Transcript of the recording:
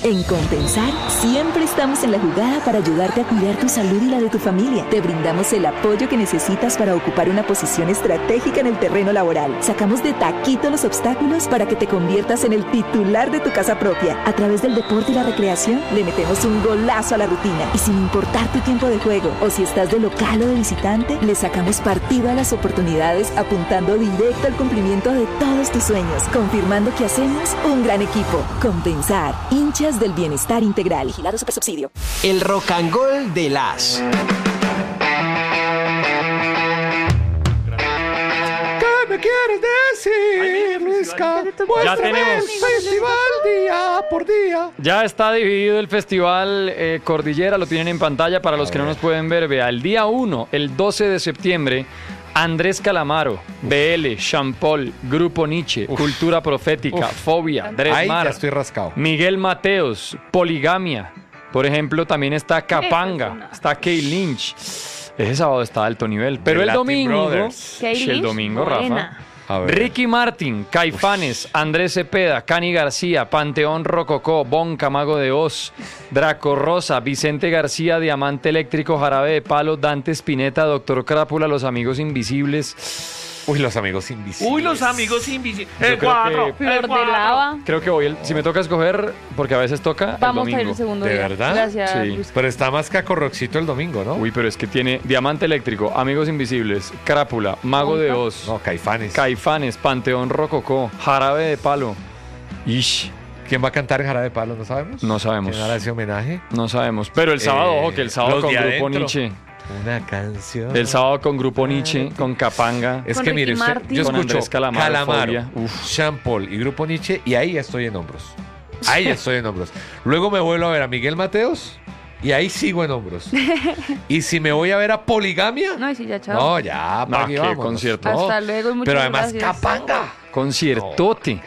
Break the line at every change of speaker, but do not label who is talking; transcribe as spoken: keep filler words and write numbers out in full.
En Compensar, siempre estamos en la jugada para ayudarte a cuidar tu salud y la de tu familia. Te brindamos el apoyo que necesitas para ocupar una posición estratégica en el terreno laboral. Sacamos de taquito los obstáculos para que te conviertas en el titular de tu casa propia. A través del deporte y la recreación, le metemos un golazo a la rutina. Y sin importar tu tiempo de juego, o si estás de local o de visitante, le sacamos partido a las oportunidades apuntando directo al cumplimiento de todos tus sueños, confirmando que hacemos un gran equipo. Compensar, hinchas del bienestar integral. Vigilado Supersubsidio.
El rock and roll de las.
¿Qué me quieres decir, Luisca?
Ya tenemos
el festival día por día.
Ya está dividido el festival eh, Cordillera, lo tienen en pantalla para los que no nos pueden ver. Vea, el día uno, el doce de septiembre, Andrés Calamaro, B L, Champol, Grupo Nietzsche, Uf. Cultura Profética, Uf. Fobia, Dresmar,
ya estoy rascado.
Miguel Mateos, Poligamia. Por ejemplo, también está Capanga, está Kay Lynch. Ese sábado está a alto nivel. Pero el, el domingo, el domingo, Rafa, Ricky Martin, Caifanes, Andrés Cepeda, Cani García, Panteón Rococó, Bonca, Mago de Oz, Draco Rosa, Vicente García, Diamante Eléctrico, Jarabe de Palo, Dante Spinetta, Doctor Crápula, Los Amigos Invisibles.
Uy, Los Amigos Invisibles.
Uy, Los Amigos Invisibles.
Yo
El cuatro.
Flor de Lava.
Creo que voy, el, si me toca escoger, porque a veces toca
Vamos
el domingo.
a ir el segundo
¿De
día.
verdad?
Gracias,
Sí.
Luis.
Pero está más cacorroxito el domingo, ¿no?
Uy, pero es que tiene Diamante Eléctrico, Amigos Invisibles, Crápula, Mago de Oz,
No, Caifanes.
Caifanes, Panteón Rococó, Jarabe de Palo. Ish,
¿Quién va a cantar en Jarabe de Palo? ¿No sabemos?
no sabemos.
¿Quién hará ese homenaje?
No sabemos. Pero el sábado,
Eh,
ojo, que el sábado
los
con
de
Grupo
adentro.
Nietzsche.
Una canción.
El sábado con Grupo Nietzsche, con Capanga.
Es
Con
que
Ricky
mire, usted,
Martin.
yo
Con
escucho
Andrés Calamaro,
Calamaro,
Fobia. Uf.
Sean Paul y Grupo Nietzsche y ahí ya estoy en hombros. Ahí ya estoy en hombros. Luego me vuelvo a ver a Miguel Mateos y ahí sigo en hombros. Y si me voy a ver a Poligamia,
No, y sí, ya, chao.
no, ya,
No,
para aquí
qué
vámonos.
concierto.
Hasta luego y muchas
Pero además
gracias.
Capanga.
Conciertote.